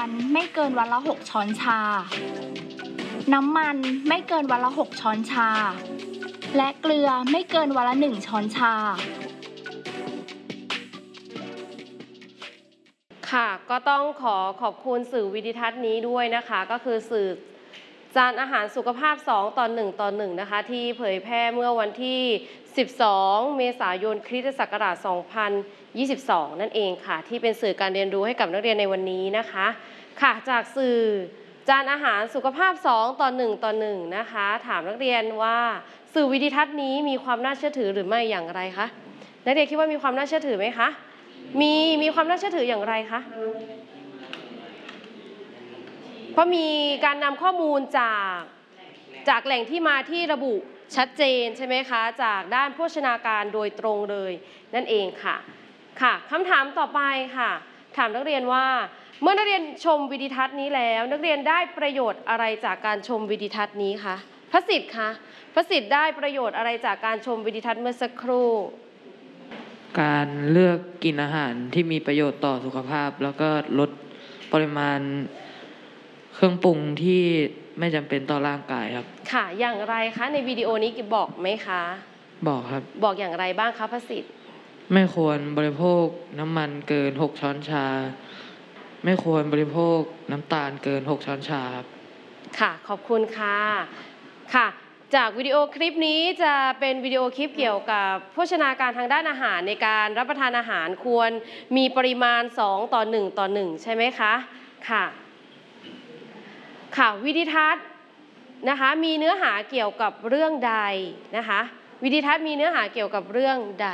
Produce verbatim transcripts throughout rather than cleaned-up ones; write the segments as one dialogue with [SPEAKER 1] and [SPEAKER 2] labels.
[SPEAKER 1] ญไม่เกินวันละหกช้อนชาน้ำมันไม่เกินวันละหกช้อนชาและเกลือไม่เกินวันละหนึ่งช้อนชา
[SPEAKER 2] ค่ะก็ต้องขอขอบคุณสื่อวิดิทัศน์นี้ด้วยนะคะก็คือสื่อจานอาหารสุขภาพสองต่อหนึ่งต่อหนึ่งนะคะที่เผยแพร่เมื่อวันที่สิบสองเมษายนคริสตศักราชสองพันยี่สิบสองนั่นเองค่ะที่เป็นสื่อการเรียนรู้ให้กับนักเรียนในวันนี้นะคะค่ะจากสื่อจานอาหารสุขภาพสองต่อหนึ่งต่อหนึ่งนะคะถามนักเรียนว่าสื่อวิดิทัศน์นี้มีความน่าเชื่อถือหรือไม่อย่างไรคะนักเรียนคิดว่ามีความน่าเชื่อถือไหมคะมีมีความน่าเชื่อถืออย่างไรคะเพราะมีการนำข้อมูลจากจากแหล่งที่มาที่ระบุชัดเจนใช่ไหมคะจากด้านโภชนาการโดยตรงเลยนั่นเองค่ะค่ะคำถามต่อไปค่ะถามนักเรียนว่าเมื่อนักเรียนชมวิดิทัศน์นี้แล้วนักเรียนได้ประโยชน์อะไรจากการชมวิดิทัศน์นี้คะพระสิทธิ์คะพระสิทธิ์ได้ประโยชน์อะไรจากการชมวิดิทัศน์เมื่อสักครู่
[SPEAKER 3] การเลือกกินอาหารที่มีประโยชน์ต่อสุขภาพแล้วก็ลดปริมาณเครื่องปรุงที่ไม่จำเป็นต่อร่างกายครับ
[SPEAKER 2] ค่ะอย่างไรคะในวิดีโอนี้บอกไหมคะ
[SPEAKER 3] บอกครับ
[SPEAKER 2] บอกอย่างไรบ้างคะพระสิทธิ์
[SPEAKER 3] ไม่ควรบริโภคน้ำมันเกินหกช้อนชาไม่ควรบริโภคน้ำตาลเกินหกช้อนชาครับ
[SPEAKER 2] ค่ะขอบคุณค่ะค่ะจากวิดีโอคลิปนี้จะเป็นวิดีโอคลิปเกี่ยวกับโภชนาการทางด้านอาหารในการรับประทานอาหารควรมีปริมาณสองต่อหนึ่งต่อหนึ่งใช่ไหมคะค่ะค่ะวิดิทัศน์นะคะมีเนื้อหาเกี่ยวกับเรื่องใดนะคะวิดิทัศน์มีเนื้อหาเกี่ยวกับเรื่องใด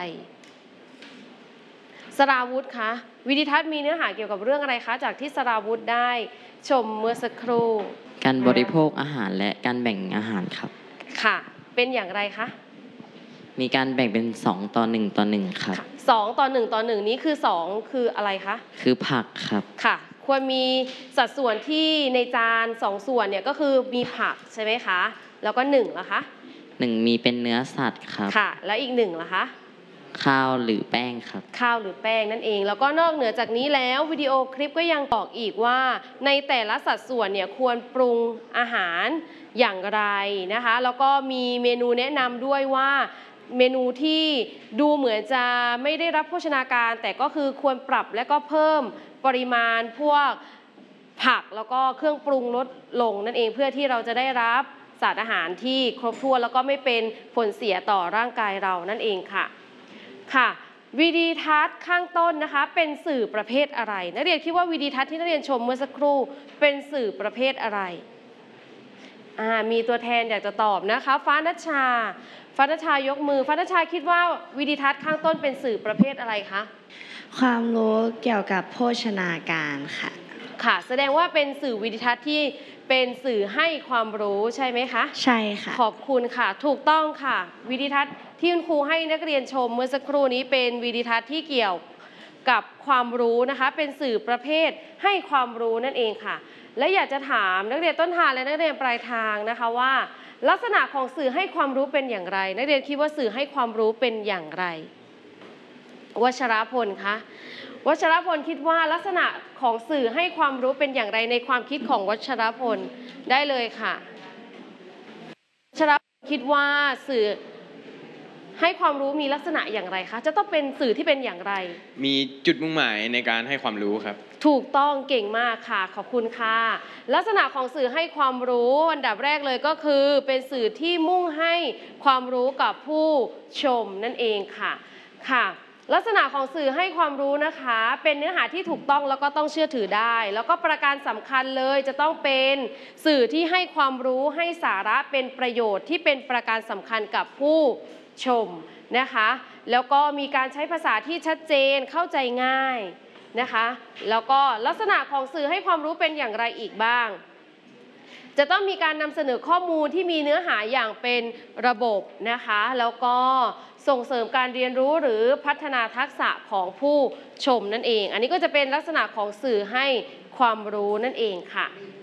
[SPEAKER 2] สราวุธคะวิดิทัศน์มีเนื้อหาเกี่ยวกับเรื่องอะไรคะจากที่สราวุธได้ชมเมื่อสักครู่
[SPEAKER 4] การบริโภคอาหารและการแบ่งอาหารครับ
[SPEAKER 2] ค่ะเป็นอย่างไรคะ
[SPEAKER 4] มีการแบ่งเป็นสองต่อหนึ่งต่อหนึ่งครับ
[SPEAKER 2] สองต่อหนึ่งต่อหนึ่งนี้คือสองคืออะไรคะ
[SPEAKER 4] คือผักครับ
[SPEAKER 2] ค่ะควรมีสัดส่วนที่ในจานสองส่วนเนี่ยก็คือมีผักใช่ไหมคะแล้วก็หนึ่งล่ะคะ
[SPEAKER 4] หนึ่งมีเป็นเนื้อสัตว์ครับ
[SPEAKER 2] ค่ะแล้วอีกหนึ่งล่ะคะ
[SPEAKER 4] ข้าวหรือแป้งครับ
[SPEAKER 2] ข้าวหรือแป้งนั่นเองแล้วก็นอกเหนือจากนี้แล้ววิดีโอคลิปก็ยังบอกอีกว่าในแต่ละสัดส่วนเนี่ยควรปรุงอาหารอย่างไรนะคะแล้วก็มีเมนูแนะนำด้วยว่าเมนูที่ดูเหมือนจะไม่ได้รับโภชนาการแต่ก็คือควรปรับและก็เพิ่มปริมาณพวกผักแล้วก็เครื่องปรุงลดลงนั่นเองเพื่อที่เราจะได้รับสารอาหารที่ครบถ้วนแล้วก็ไม่เป็นผลเสียต่อร่างกายเรานั่นเองค่ะค่ะวิดีทัศน์ข้างต้นนะคะเป็นสื่อประเภทอะไรนักเรียนคิดว่าวิดีทัศน์ที่นักเรียนชมเมื่อสักครู่เป็นสื่อประเภทอะไรอ่ามีตัวแทนอยากจะตอบนะคะฟ้านัชชาฟ้านัชชายกมือฟ้านัชชาคิดว่าวิดีทัศน์ข้างต้นเป็นสื่อประเภทอะไรคะ
[SPEAKER 5] ความรู้เกี่ยวกับโภชนาการค่ะ
[SPEAKER 2] ค่ะแสดงว่าเป็นสื่อวิดีทัศน์ที่เป็นสื่อให้ความรู้ใช่ไหมคะ
[SPEAKER 5] ใช่ค่ะ
[SPEAKER 2] ขอบคุณค่ะถูกต้องค่ะวิดีทัศน์ที่คุณครูให้นักเรียนชมเมื่อสักครู่นี้เป็นวิดีทัศน์ที่เกี่ยวกับความรู้นะคะเป็นสื่อประเภทให้ความรู้นั่นเองค่ะและอยากจะถามนักเรียนต้นทางและนักเรียนปลายทางนะคะว่าลักษณะของสื่อให้ความรู้เป็นอย่างไรนักเรียนคิดว่าสื่อให้ความรู้เป็นอย่างไรวชรพลคะวชรพลคิดว่าลักษณะของสื่อให้ความรู้เป็นอย่างไรในความคิดของวชรพลได้เลยค่ะวชรพลคิดว่าสื่อให้ความรู้มีลักษณะอย่างไรคะจะต้องเป็นสื่อที่เป็นอย่างไร
[SPEAKER 6] มีจุดมุ่งหมายในการให้ความรู้ครับ
[SPEAKER 2] ถูกต้องเก่งมากค่ะขอบคุณค่ะลักษณะของสื่อให้ความรู้อันดับแรกเลยก็คือเป็นสื่อที่มุ่งให้ความรู้กับผู้ชมนั่นเองค่ะค่ะลักษณะของสื่อให้ความรู้นะคะเป็นเนื้อหาที่ถูกต้องแล้วก็ต้องเชื่อถือได้แล้วก็ประการสำคัญเลยจะต้องเป็นสื่อที่ให้ความรู้ให้สาระเป็นประโยชน์ที่เป็นประการสำคัญกับผู้ชมนะคะแล้วก็มีการใช้ภาษาที่ชัดเจนเข้าใจง่ายนะคะแล้วก็ลักษณะของสื่อให้ความรู้เป็นอย่างไรอีกบ้างจะต้องมีการนำเสนอข้อมูลที่มีเนื้อหาอย่างเป็นระบบนะคะแล้วก็ส่งเสริมการเรียนรู้หรือพัฒนาทักษะของผู้ชมนั่นเองอันนี้ก็จะเป็นลักษณะของสื่อให้ความรู้นั่นเองค่ะ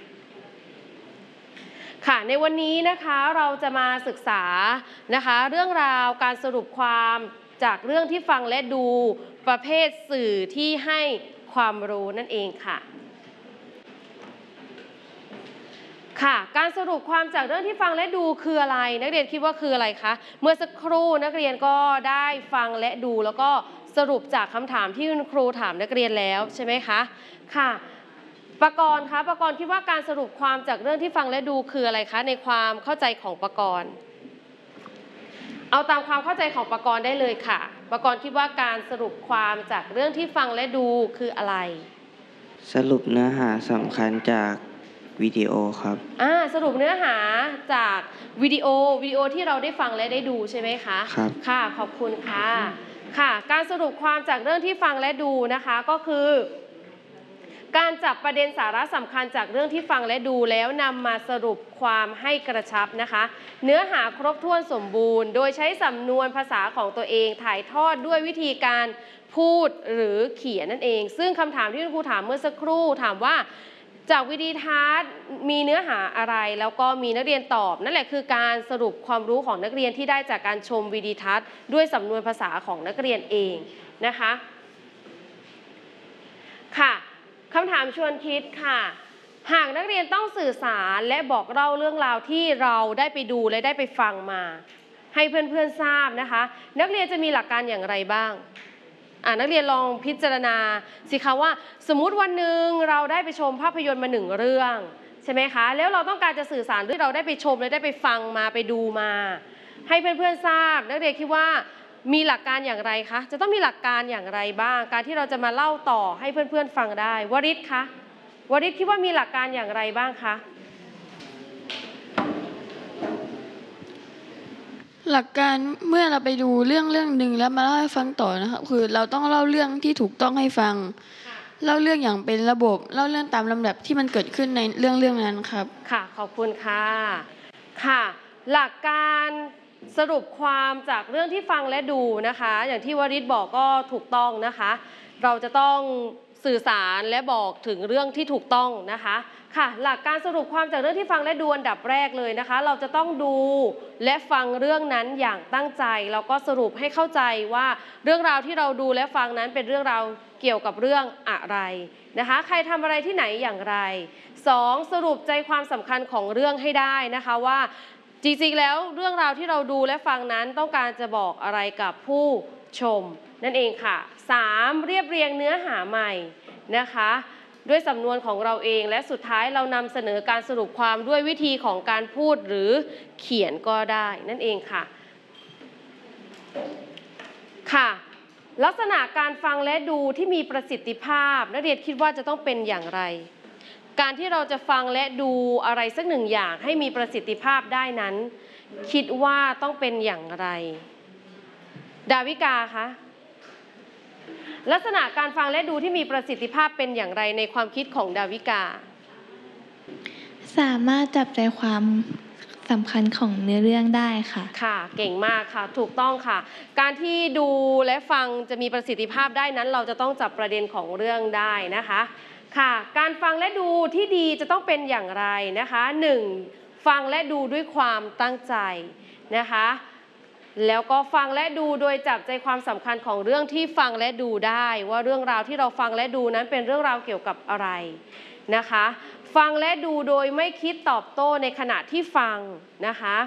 [SPEAKER 2] ค่ะในวันนี้นะคะเราจะมาศึกษานะคะเรื่องราวการสรุปความจากเรื่องที่ฟังและดูประเภทสื่อที่ให้ความรู้นั่นเองค่ะค่ะการสรุปความจากเรื่องที่ฟังและดูคืออะไรนักเรียนคิดว่าคืออะไรคะเมื่อสักครู่นักเรียนก็ได้ฟังและดูแล้วก็สรุปจากคำถามที่คุณครูถามนักเรียนแล้วใช่ไหมคะค่ะประกรณ์คะประกรณ์คิดว่าการสรุปความจากเรื่องที่ฟังและดูคืออะไรคะในความเข้าใจของประกรณ์เอาตามความเข้าใจของประกรณ์ได้เลยค่ะประกรณ์คิดว่าการสรุปความจากเรื่องที่ฟังและดูคืออะไร
[SPEAKER 7] สรุปเนื้อหาสำคัญจากวิดีโอครับ
[SPEAKER 2] อ่าสรุปเนื้อหาจากวิดีโอวิดีโอที่เราได้ฟังและได้ดูใช่ไหมคะ
[SPEAKER 7] ครับ
[SPEAKER 2] ค่ะขอบคุณค่ะค่ะการสรุปความจากเรื่องที่ฟังและดูนะคะก็คือการจับประเด็นสาระสำคัญจากเรื่องที่ฟังและดูแล้วนำมาสรุปความให้กระชับนะคะเนื้อหาครบถ้วนสมบูรณ์โดยใช้สำนวนภาษาของตัวเองถ่ายทอดด้วยวิธีการพูดหรือเขียนนั่นเองซึ่งคำถามที่คุณครูถามเมื่อสักครู่ถามว่าจากวิดีทัศน์มีเนื้อหาอะไรแล้วก็มีนักเรียนตอบนั่นแหละคือการสรุปความรู้ของนักเรียนที่ได้จากการชมวิดีทัศน์ด้วยสำนวนภาษาของนักเรียนเองนะคะค่ะคำถามชวนคิดค่ะหากนักเรียนต้องสื่อสารและบอกเล่าเรื่องราวที่เราได้ไปดูและได้ไปฟังมาให้เพื่อนๆทราบนะคะนักเรียนจะมีหลักการอย่างไรบ้างอ่านักเรียนลองพิจารณาสิคะว่าสมมุติวันหนึ่งเราได้ไปชมภาพยนตร์มาหนึ่งเรื่องใช่ไหมคะแล้วเราต้องการจะสื่อสารด้วยเราได้ไปชมและได้ไปฟังมาไปดูมาให้เพื่อนๆทราบนักเรียนคิดว่ามีหลักการอย่างไรคะจะต้องมีหลักการอย่างไรบ้างการที่เราจะมาเล่าต่อให้เพื่อนๆฟังได้วริศคะวริศคิดว่ามีหลักการอย่างไรบ้างคะ
[SPEAKER 8] หลักการเมื่อเราไปดูเรื่องเรื่องหนึ่งแล้วมาเล่าให้ฟังต่อนะครับคือเราต้องเล่าเรื่องที่ถูกต้องให้ฟังเล่าเรื่องอย่างเป็นระบบเล่าเรื่องตามลำดับที่มันเกิดขึ้นในเรื่องเรื่องนั้นครับ
[SPEAKER 2] ค่ะขอบคุณค่ะค่ะหลักการสรุปความจากเรื่องที่ฟังและดูนะคะอย่างที่วริศบอกก็ถูกต้องนะคะเราจะต้องสื่อสารและบอกถึงเรื่องที่ถูกต้องนะคะค่ะหลักการสรุปความจากเรื่องที่ฟังและดูอันดับแรกเลยนะคะเราจะต้องดูและฟังเรื่องนั้นอย่างตั้งใจแล้วก็สรุปให้เข้าใจว่าเรื่องราวที่เราดูและฟังนั้นเป็นเรื่องราวเกี่ยวกับเรื่องอะไรนะคะใครทำอะไรที่ไหนอย่างไรสองสรุปใจความสำคัญของเรื่องให้ได้นะคะว่าจริงๆแล้วเรื่องราวที่เราดูและฟังนั้นต้องการจะบอกอะไรกับผู้ชมนั่นเองค่ะสามเรียบเรียงเนื้อหาใหม่นะคะด้วยสำนวนของเราเองและสุดท้ายเรานำเสนอการสรุปความด้วยวิธีของการพูดหรือเขียนก็ได้นั่นเองค่ะค่ะลักษณะการฟังและดูที่มีประสิทธิภาพนักเรียนคิดว่าจะต้องเป็นอย่างไรการที่เราจะฟังและดูอะไรสักหนึ่งอย่างให้มีประสิทธิภาพได้นั้นคิดว่าต้องเป็นอย่างไรดาวิกาคะลักษณะการฟังและดูที่มีประสิทธิภาพเป็นอย่างไรในความคิดของดาวิกา
[SPEAKER 9] สามารถจับใจความสำคัญของเนื้อเรื่องได้ค่ะ
[SPEAKER 2] ค่ะเก่งมากค่ะถูกต้องค่ะการที่ดูและฟังจะมีประสิทธิภาพได้นั้นเราจะต้องจับประเด็นของเรื่องได้นะคะค่ะการฟังและดูที่ดีจะต้องเป็นอย่างไรนะคะหนึ่งฟังและดูด้วยความตั้งใจนะคะแล้วก็ฟังและดูโดยจับใจความสำคัญของเรื่องที่ฟังและดูได้ว่าเรื่องราวที่เราฟังและดูนั้นเป็นเรื่องราวเกี่ยวกับอะไรนะคะฟังและดูโดยไม่คิดตอบโต้ในขณะที่ฟังนะคะ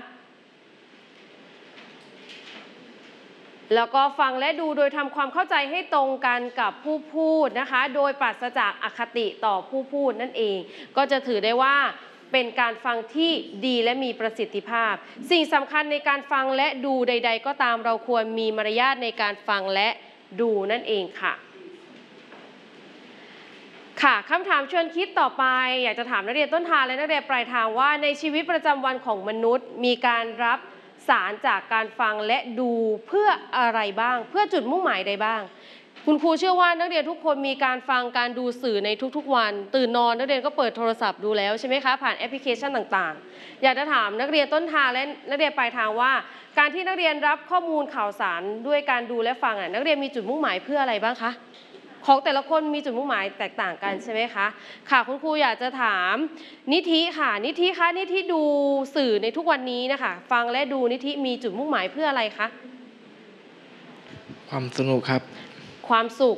[SPEAKER 2] แล้วก็ฟังและดูโดยทำความเข้าใจให้ตรงกันกับผู้พูดนะคะโดยปราศจากอคติต่อผู้พูดนั่นเองก็จะถือได้ว่าเป็นการฟังที่ดีและมีประสิทธิภาพสิ่งสำคัญในการฟังและดูใดๆก็ตามเราควรมีมารยาทในการฟังและดูนั่นเองค่ะค่ะคำถามชวนคิดต่อไปอยากจะถามนักเรียนต้นทางและนักเรียนปลายทางว่าในชีวิตประจำวันของมนุษย์มีการรับสารจากการฟังและดูเพื่ออะไรบ้างเพื่อจุดมุ่งหมายใดบ้างคุณครูเชื่อว่านักเรียนทุกคนมีการฟังการดูสื่อในทุกๆวันตื่นนอนนักเรียนก็เปิดโทรศัพท์ดูแล้วใช่ไหมคะผ่านแอปพลิเคชันต่างๆอยากจะถามนักเรียนต้นทางและนักเรียนปลายทางว่าการที่นักเรียนรับข้อมูลข่าวสารด้วยการดูและฟังนักเรียนมีจุดมุ่งหมายเพื่ออะไรบ้างคะของแต่ละคนมีจุดมุ่งหมายแตกต่างกันใช่ไหมคะค่ะคุณครูอยากจะถามนิธิค่ะนิธิคะนิธิดูสื่อในทุกวันนี้นะคะฟังและดูนิธิมีจุดมุ่งหมายเพื่ออะไรคะ
[SPEAKER 10] ความสนุกครับ
[SPEAKER 2] ความสุข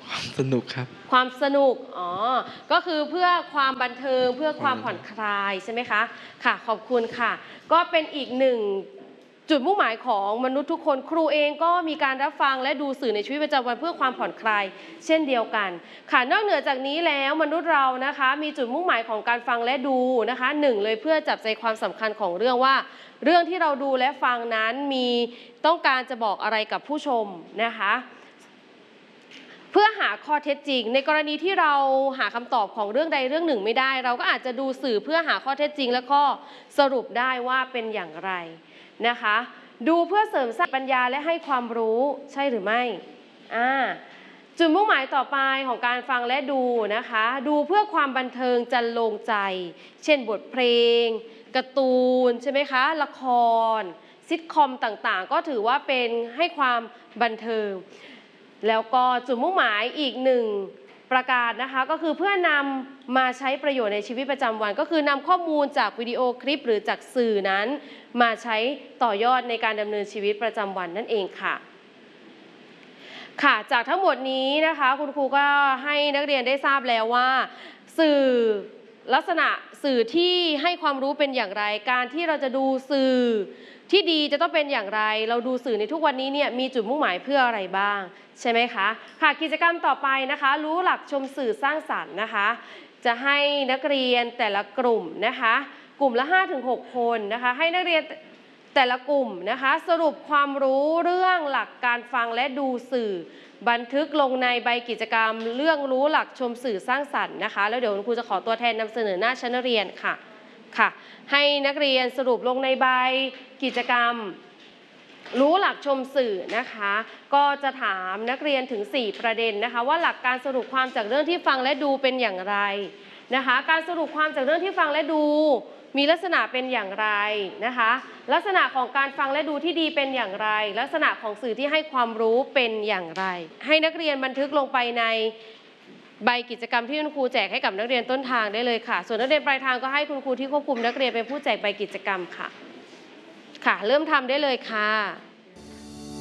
[SPEAKER 10] ความสนุกครับ
[SPEAKER 2] ความสนุก อ๋อ ก็คือเพื่อความบันเทิง เพื่อความผ่อนคลายใช่ไหมคะ ค่ะ ขอบคุณค่ะ ก็เป็นอีกหนึ่งจุดมุ่งหมายของมนุษย์ทุกคน ครูเองก็มีการรับฟังและดูสื่อในชีวิตประจำวันเพื่อความผ่อนคลายเช่นเดียวกัน ค่ะ นอกเหนือจากนี้แล้วมนุษย์เรานะคะ มีจุดมุ่งหมายของการฟังและดูนะคะหนึ่งเลยเพื่อจับใจความสำคัญของเรื่องว่า เรื่องที่เราดูและฟังนั้นมีต้องการจะบอกอะไรกับผู้ชมนะคะเพื่อหาข้อเท็จจริงในกรณีที่เราหาคำตอบของเรื่องใดเรื่องหนึ่งไม่ได้เราก็อาจจะดูสื่อเพื่อหาข้อเท็จจริงและข้อสรุปได้ว่าเป็นอย่างไรนะคะดูเพื่อเสริมสร้างปัญญาและให้ความรู้ใช่หรือไม่อ่าจุดมุ่งหมายต่อไปของการฟังและดูนะคะดูเพื่อความบันเทิงจันโลงใจเช่นบทเพลงการ์ตูนใช่ไหมคะละครซิทคอมต่างๆก็ถือว่าเป็นให้ความบันเทิงแล้วก็จุดมุ่งหมายอีกหนึ่งประการนะคะก็คือเพื่อนำมาใช้ประโยชน์ในชีวิตประจำวันก็คือนำข้อมูลจากวิดีโอคลิปหรือจากสื่อนั้นมาใช้ต่อยอดในการดำเนินชีวิตประจำวันนั่นเองค่ะค่ะจากทั้งหมดนี้นะคะคุณครูก็ให้นักเรียนได้ทราบแล้วว่าสื่อลักษณะสื่อที่ให้ความรู้เป็นอย่างไรการที่เราจะดูสื่อที่ดีจะต้องเป็นอย่างไรเราดูสื่อในทุกวันนี้เนี่ยมีจุดมุ่งหมายเพื่ออะไรบ้างใช่ไหมคะค่ะกิจกรรมต่อไปนะคะรู้หลักชมสื่อสร้างสรรค์นะคะจะให้นักเรียนแต่ละกลุ่มนะคะกลุ่มละ ห้าถึงหก คนนะคะให้นักเรียนแต่ละกลุ่มนะคะสรุปความรู้เรื่องหลักการฟังและดูสื่อบันทึกลงในใบกิจกรรมเรื่องรู้หลักชมสื่อสร้างสรรค์นะคะแล้วเดี๋ยวคุณครูจะขอตัวแทนนำเสนอหน้าชั้นนักเรียนค่ะค่ะให้นักเรียนสรุปลงในใบกิจกรรมรู้หลักชมสื่อนะคะก็จะถามนักเรียนถึงสี่ประเด็นนะคะว่าหลักการสรุปความจากเรื่องที่ฟังและดูเป็นอย่างไรนะคะการสรุปความจากเรื่องที่ฟังและดูมีลักษณะเป็นอย่างไรนะคะลักษณะของการฟังและดูที่ดีเป็นอย่างไรลักษณะของสื่อที่ให้ความรู้เป็นอย่างไรให้นักเรียนบันทึกลงไปในใบกิจกรรมที่คุณครูแจกให้กับนักเรียนต้นทางได้เลยค่ะส่วนนักเรียนปลายทางก็ให้คุณครูที่ควบคุมนักเรียนเป็นผู้แจกใบกิจกรรมค่ะค่ะเริ่มทำได้เลยค่ะ